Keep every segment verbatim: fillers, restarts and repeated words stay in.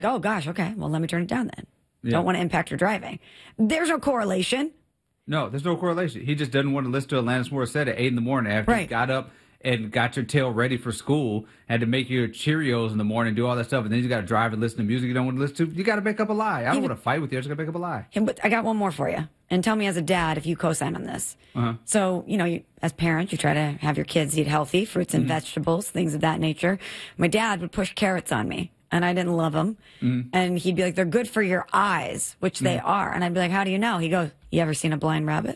Oh, gosh, okay. Well, let me turn it down then. Yeah. Don't want to impact your driving. There's no correlation. No, there's no correlation. He just doesn't want to listen to Alanis Morissette at eight in the morning after Right. he got up and got your tail ready for school, had to make your Cheerios in the morning, do all that stuff, and then you got to drive and listen to music you don't want to listen to. You got to make up a lie. I don't want to fight with you. I just got to make up a lie. Hey, but I got one more for you. And tell me as a dad if you co-sign on this. Uh-huh. So, you know, you, as parents, you try to have your kids eat healthy, fruits and mm-hmm. vegetables, things of that nature. My dad would push carrots on me, and I didn't love them. Mm-hmm. And he'd be like, they're good for your eyes, which mm-hmm. they are. And I'd be like, how do you know? He goes, you ever seen a blind rabbit?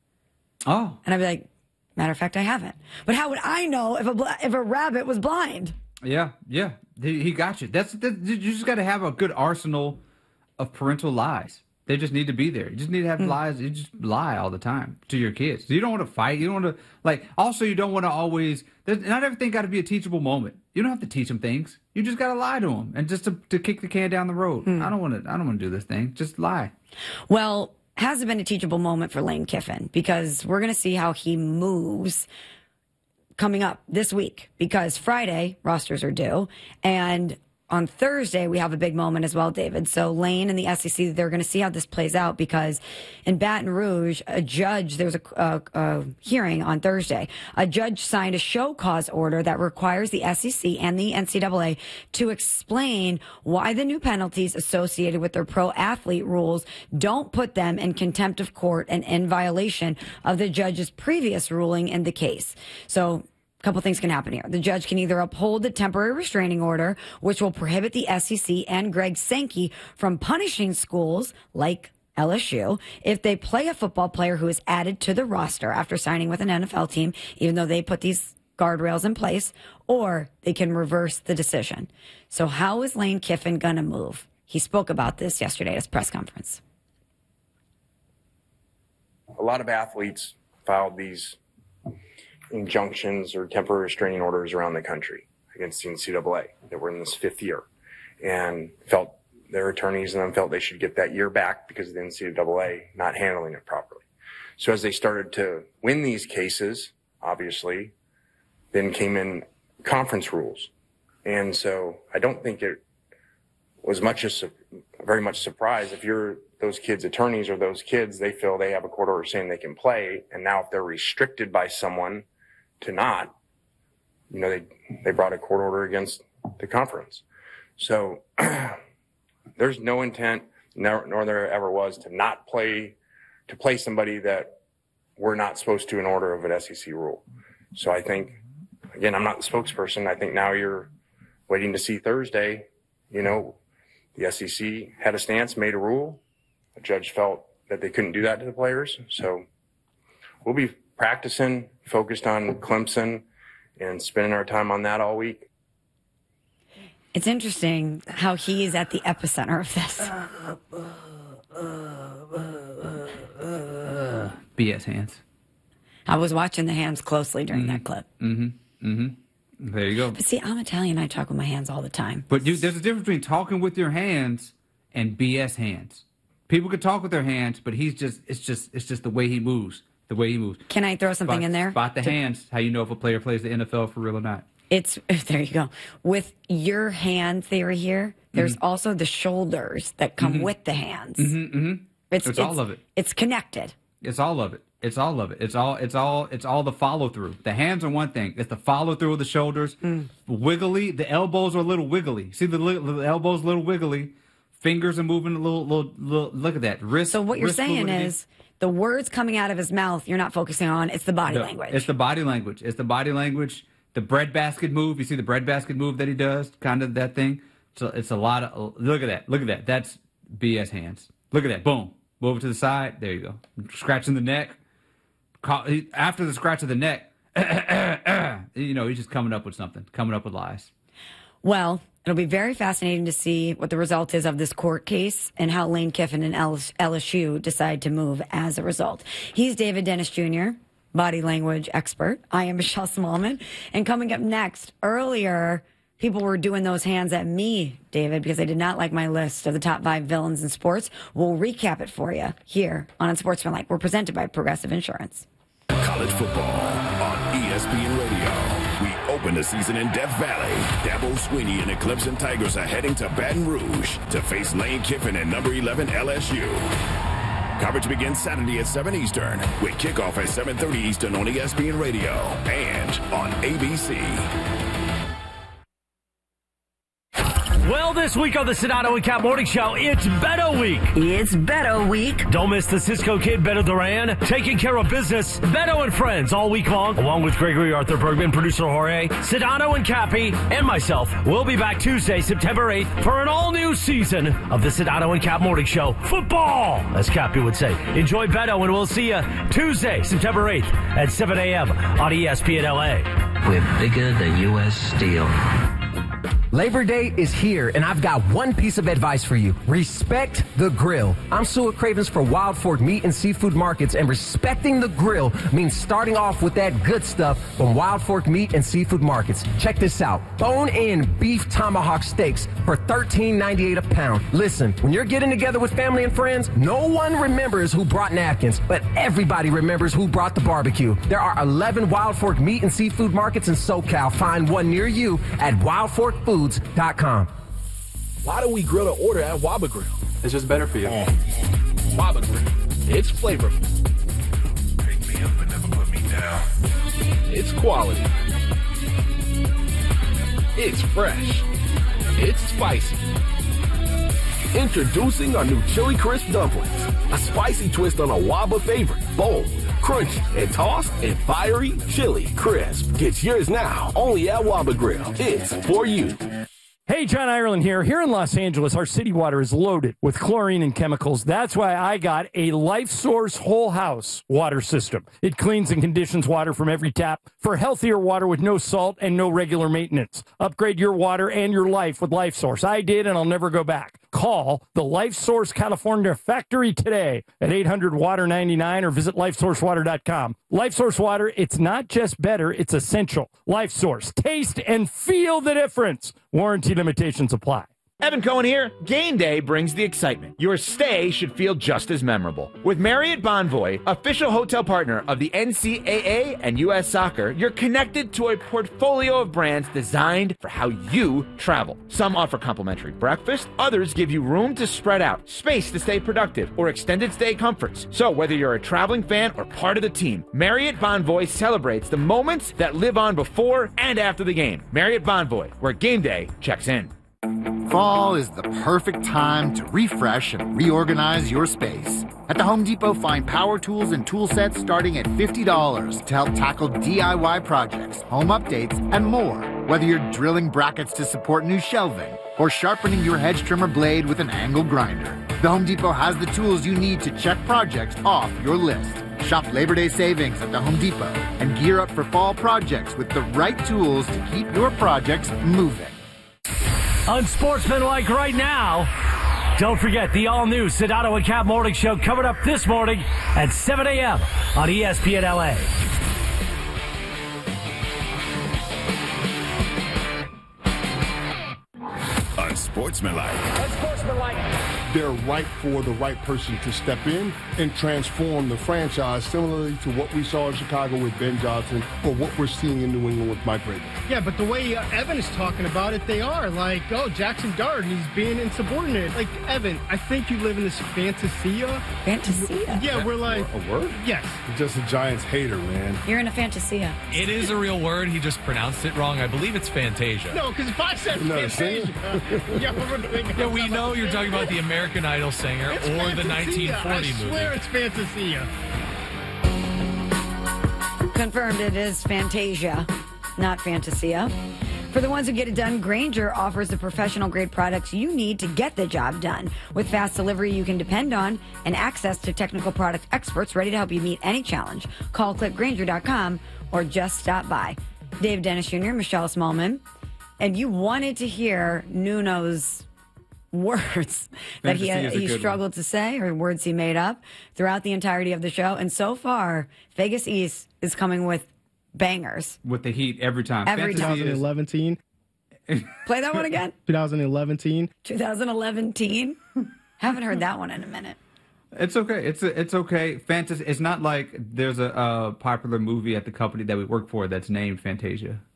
Oh. And I'd be like, matter of fact, I haven't. But how would I know if a if a rabbit was blind? Yeah, yeah. He, he got you. That's, that's You just got to have a good arsenal of parental lies. They just need to be there. You just need to have mm. lies. You just lie all the time to your kids. You don't want to fight. You don't want to, like, also you don't want to always, not everything got to be a teachable moment. You don't have to teach them things. You just got to lie to them and just to, to kick the can down the road. Mm. I don't want to, I don't want to do this thing. Just lie. Well, has it been a teachable moment for Lane Kiffin? Because we're going to see how he moves coming up this week, because Friday rosters are due, and on Thursday, we have a big moment as well, David. So Lane and the S E C, they're going to see how this plays out, because in Baton Rouge, a judge, there was a, a, a hearing on Thursday. A judge signed a show cause order that requires the S E C and the N C double A to explain why the new penalties associated with their pro athlete rules don't put them in contempt of court and in violation of the judge's previous ruling in the case. So couple things can happen here. The judge can either uphold the temporary restraining order, which will prohibit the S E C and Greg Sankey from punishing schools like L S U if they play a football player who is added to the roster after signing with an N F L team, even though they put these guardrails in place, or they can reverse the decision. So how is Lane Kiffin going to move? He spoke about this yesterday at his press conference. A lot of athletes filed these injunctions or temporary restraining orders around the country against the N C double A that were in this fifth year, and felt their attorneys and them felt they should get that year back because of the N C double A not handling it properly. So as they started to win these cases, obviously, then came in conference rules. And so I don't think it was much as very much surprise if you're those kids' attorneys or those kids, they feel they have a court order saying they can play, and now if they're restricted by someone to not, you know, they they brought a court order against the conference. So there's no intent, nor, nor there ever was, to not play, to play somebody that we're not supposed to in order of an S E C rule. So I think, again, I'm not the spokesperson. I think now you're waiting to see Thursday. You know, the S E C had a stance, made a rule. The judge felt that they couldn't do that to the players. So we'll be practicing, focused on Clemson, and spending our time on that all week. It's interesting how he is at the epicenter of this. B S hands. I was watching the hands closely during mm-hmm. that clip. Mm-hmm. Mm-hmm. There you go. But see, I'm Italian. I talk with my hands all the time. But you, there's a difference between talking with your hands and B S hands. People can talk with their hands, but he's just, it's just, it's just the way he moves. The way he moves. Can I throw something spot, in there? Spot the to, hands, how you know if a player plays the N F L for real or not. It's, there you go. With your hand theory here, there's mm-hmm. also the shoulders that come mm-hmm. with the hands. Mm-hmm, mm-hmm. It's, it's, it's all of it. It's connected. It's all of it. It's all of it. It's all, it's all, it's all the follow through. The hands are one thing. It's the follow through of the shoulders. Mm. Wiggly. The elbows are a little wiggly. See the, the elbows a little wiggly. Fingers are moving a little, little, little look at that. Wrist. So what you're saying is, the words coming out of his mouth, you're not focusing on. It's the body the, language. It's the body language. It's the body language. The breadbasket move. You see the breadbasket move that he does? Kind of that thing. So it's a lot of, look at that. Look at that. That's B S hands. Look at that. Boom. Move it to the side. There you go. Scratching the neck. After the scratch of the neck, you know, he's just coming up with something. Coming up with lies. Well, it'll be very fascinating to see what the result is of this court case and how Lane Kiffin and L S U decide to move as a result. He's David Dennis Junior, body language expert. I am Michelle Smallman. And coming up next, earlier, people were doing those hands at me, David, because they did not like my list of the top five villains in sports. We'll recap it for you here on Unsportsmanlike. We're presented by Progressive Insurance. College football on E S P N Radio. We open the season in Death Valley. Dabo Sweeney and the Clemson Tigers are heading to Baton Rouge to face Lane Kiffin and number eleven L S U. Coverage begins Saturday at seven Eastern with kickoff at seven thirty Eastern on E S P N Radio and on A B C. Well, this week on the Sedano and Cap Morning Show, it's Beto Week. It's Beto Week. Don't miss the Cisco Kid, Beto Duran, taking care of business. Beto and friends all week long, along with Gregory Arthur Bergman, producer Jorge, Sedano and Cappy, and myself. We'll be back Tuesday, September eighth, for an all-new season of the Sedano and Cap Morning Show. Football, as Cappy would say. Enjoy Beto, and we'll see you Tuesday, September eighth at seven a.m. on E S P N L A. We're bigger than U S Steel. Labor Day is here, and I've got one piece of advice for you. Respect the grill. I'm Sue Cravens for Wild Fork Meat and Seafood Markets, and respecting the grill means starting off with that good stuff from Wild Fork Meat and Seafood Markets. Check this out. Bone-in beef tomahawk steaks for thirteen ninety-eight a pound. Listen, when you're getting together with family and friends, no one remembers who brought napkins, but everybody remembers who brought the barbecue. There are eleven Wild Fork Meat and Seafood Markets in SoCal. Find one near you at wild fork foods dot com. Why do we grill to order at Waba Grill? It's just better for you. Oh. Waba Grill. It's flavorful. Pick me up and never put me down. It's quality. It's fresh. It's spicy. Introducing our new Chili Crisp Dumplings. A spicy twist on a Waba favorite. Bold, crunchy, and tossed in fiery Chili Crisp. Get yours now, only at Waba Grill. It's for you. Hey, John Ireland here. Here in Los Angeles, our city water is loaded with chlorine and chemicals. That's why I got a Life Source whole house water system. It cleans and conditions water from every tap for healthier water with no salt and no regular maintenance. Upgrade your water and your life with Life Source. I did, and I'll never go back. Call the Life Source California factory today at eight hundred water ninety-nine or visit life source water dot com. Life Source water, it's not just better, it's essential. Life Source, taste and feel the difference. Warranty limitations apply. Evan Cohen here. Game day brings the excitement. Your stay should feel just as memorable. With Marriott Bonvoy, official hotel partner of the N C double A and U S Soccer, you're connected to a portfolio of brands designed for how you travel. Some offer complimentary breakfast, others give you room to spread out, space to stay productive, or extended stay comforts. So whether you're a traveling fan or part of the team, Marriott Bonvoy celebrates the moments that live on before and after the game. Marriott Bonvoy, where game day checks in. Fall is the perfect time to refresh and reorganize your space. At the Home Depot, find power tools and tool sets starting at fifty dollars to help tackle D I Y projects, home updates, and more. Whether you're drilling brackets to support new shelving or sharpening your hedge trimmer blade with an angle grinder, the Home Depot has the tools you need to check projects off your list. Shop Labor Day savings at the Home Depot and gear up for fall projects with the right tools to keep your projects moving. Unsportsmanlike right now. Don't forget the all-new Sedano and Cap Morning Show coming up this morning at seven a.m. on E S P N L A. Unsportsmanlike. Unsportsmanlike. They're right for the right person to step in and transform the franchise, similarly to what we saw in Chicago with Ben Johnson or what we're seeing in New England with Mike Vrabel. Yeah, but the way uh, Evan is talking about it, they are like, oh, Jackson Dart, he's being insubordinate. Like, Evan, I think you live in this fantasia. Fantasia? Yeah, we're like... A word? Yes. He's just a Giants hater, man. You're in a fantasia. It is a real word. He just pronounced it wrong. I believe it's Fantasia. No, because if I said no, Fantasia... yeah, we're thinking yeah, we know you're talking about the American Idol singer it's or fantasia. the nineteen forty I movie. I swear it's Fantasia. Confirmed it is Fantasia, not Fantasia. For the ones who get it done, Grainger offers the professional-grade products you need to get the job done. With fast delivery you can depend on and access to technical product experts ready to help you meet any challenge. Call click grainger dot com or just stop by. Dave Dennis Junior, Michelle Smallman, and you wanted to hear Nuno's words that he, he struggled one. to say or words he made up throughout the entirety of the show. And so far, Vegas East is coming with bangers. With the heat every time. Every time. twenty eleven. Play that one again. twenty eleven. twenty eleven. Haven't heard that one in a minute. It's okay. It's it's okay. Fantasy. It's not like there's a, a popular movie at the company that we work for that's named Fantasia.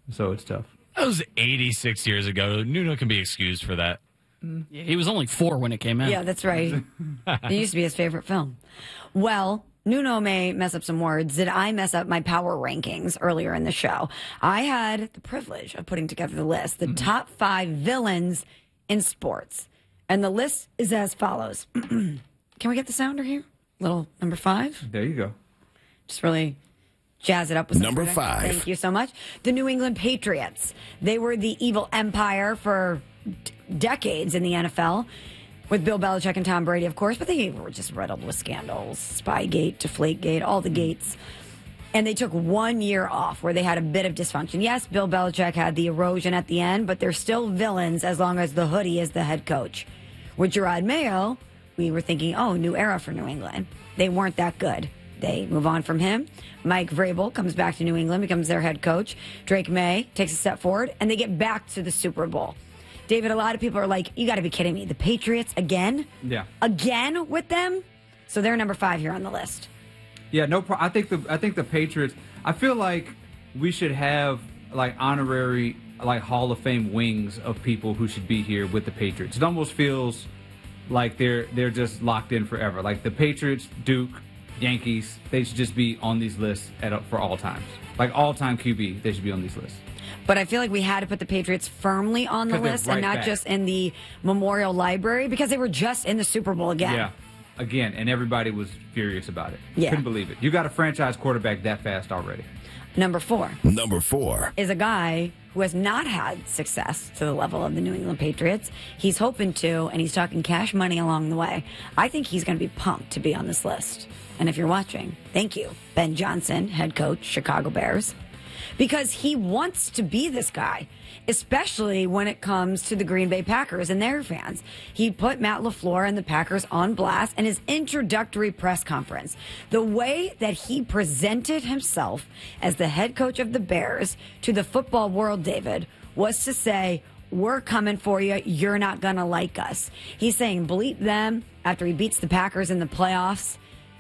so it's tough. That was eighty-six years ago. Nuno can be excused for that. Yeah, he was only four when it came out. Yeah, that's right. It used to be his favorite film. Well, Nuno may mess up some words. Did I mess up my power rankings earlier in the show? I had the privilege of putting together the list, the mm-hmm. top five villains in sports. And the list is as follows. Can we get the sounder here? Little number five. There you go. Just really jazz it up with some number Twitter. five. Thank you so much. The New England Patriots. They were the evil empire for d- decades in the N F L, with Bill Belichick and Tom Brady, of course, but they were just riddled with scandals, Spygate, Deflategate, all the gates. And they took one year off where they had a bit of dysfunction. Yes, Bill Belichick had the erosion at the end, but they're still villains as long as the hoodie is the head coach. With Gerard Mayo, we were thinking, oh, new era for New England. They weren't that good. They move on from him. Mike Vrabel comes back to New England, becomes their head coach. Drake May takes a step forward, and they get back to the Super Bowl. David, a lot of people are like, you got to be kidding me. The Patriots again? Yeah. Again with them? So they're number five here on the list. Yeah, no problem. I think the I think the Patriots, I feel like we should have like honorary like Hall of Fame wings of people who should be here with the Patriots. It almost feels like they're they're just locked in forever. Like the Patriots, Duke, Yankees, they should just be on these lists at for all times. Like all-time Q B, they should be on these lists. But I feel like we had to put the Patriots firmly on the list right and not back. just in the Memorial Library because they were just in the Super Bowl again. Yeah, again, and everybody was furious about it. Yeah. Couldn't believe it. You got a franchise quarterback that fast already. Number four. Number four. Is a guy who has not had success to the level of the New England Patriots. He's hoping to, and he's talking cash money along the way. I think he's going to be pumped to be on this list. And if you're watching, thank you, Ben Johnson, head coach, Chicago Bears. Because he wants to be this guy, especially when it comes to the Green Bay Packers and their fans. He put Matt LaFleur and the Packers on blast in his introductory press conference. The way that he presented himself as the head coach of the Bears to the football world, David, was to say, we're coming for you. You're not going to like us. He's saying, bleep them after he beats the Packers in the playoffs.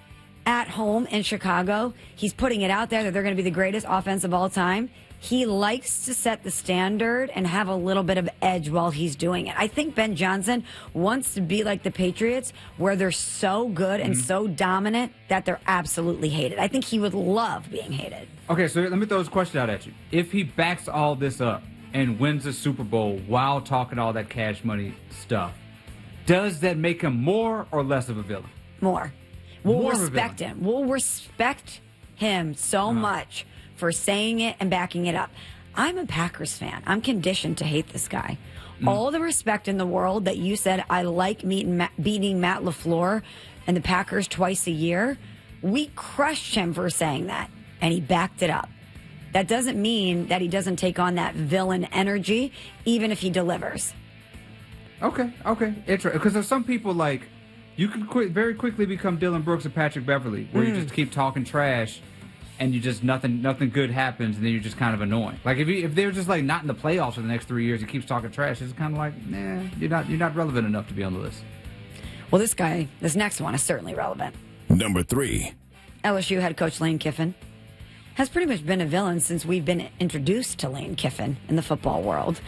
At home in Chicago, he's putting it out there that they're going to be the greatest offense of all time. He likes to set the standard and have a little bit of edge while he's doing it. I think Ben Johnson wants to be like the Patriots, where they're so good and mm-hmm. so dominant that they're absolutely hated. I think he would love being hated. Okay, so let me throw this question out at you. If he backs all this up and wins the Super Bowl while talking all that cash money stuff, does that make him more or less of a villain? More. We'll More respect him. We'll respect him so uh-huh. much for saying it and backing it up. I'm a Packers fan. I'm conditioned to hate this guy. Mm. All the respect in the world that you said I like meeting, beating Matt LaFleur and the Packers twice a year, we crushed him for saying that, and he backed it up. That doesn't mean that he doesn't take on that villain energy, even if he delivers. Okay, okay. Interesting. Because there's some people like... You can quick, very quickly become Dylan Brooks and Patrick Beverly, where mm. you just keep talking trash, and you just nothing nothing good happens, and then you're just kind of annoying. Like if you, if they're just like not in the playoffs for the next three years, he keeps talking trash. It's kind of like, nah, you're not you're not relevant enough to be on the list. Well, this guy, this next one is certainly relevant. Number three. L S U head coach Lane Kiffin has pretty much been a villain since we've been introduced to Lane Kiffin in the football world.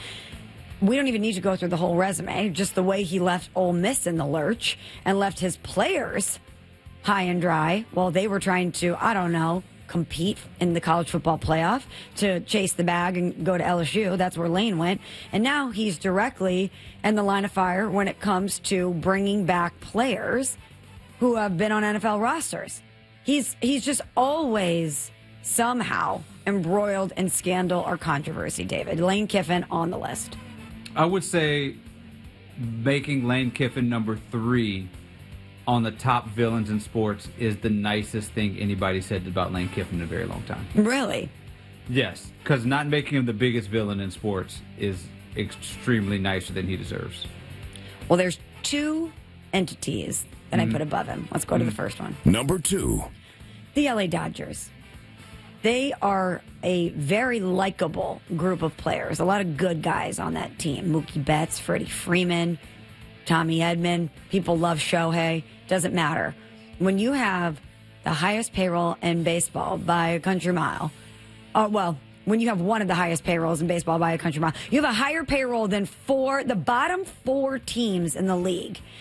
We don't even need to go through the whole resume, just the way he left Ole Miss in the lurch and left his players high and dry while they were trying to, I don't know, compete in the college football playoff to chase the bag and go to L S U. That's where Lane went. And now he's directly in the line of fire when it comes to bringing back players who have been on N F L rosters. He's he's just always somehow embroiled in scandal or controversy, David. Lane Kiffin on the list. I would say making Lane Kiffin number three on the top villains in sports is the nicest thing anybody said about Lane Kiffin in a very long time. Really? Yes, because not making him the biggest villain in sports is extremely nicer than he deserves. Well, there's two entities that mm-hmm. I put above him. Let's go mm-hmm. to the first one. Number two. The L A Dodgers. They are a very likable group of players. A lot of good guys on that team. Mookie Betts, Freddie Freeman, Tommy Edman. People love Shohei. Doesn't matter. When you have the highest payroll in baseball by a country mile, uh, well, when you have one of the highest payrolls in baseball by a country mile. You have a higher payroll than four, the bottom four teams in the league